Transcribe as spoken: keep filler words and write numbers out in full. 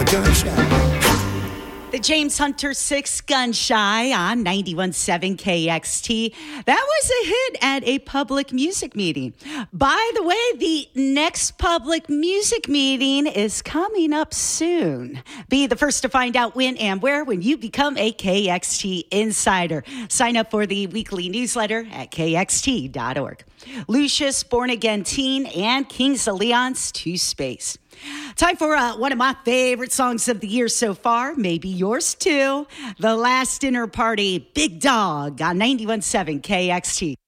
gun shy. The James Hunter Six Gun Shy on ninety-one point seven K X T. That was a hit at a public music meeting. By the way, the next public music meeting is coming up soon. Be the first to find out when and where when you become a K X T insider. Sign up for the weekly newsletter at K X T dot org. Lucius, Born Again Teen, and Kings of Leon's To Space. Time for uh, one of my favorite songs of the year so far, maybe yours too. The Last Dinner Party, Big Dog on ninety-one point seven K X T.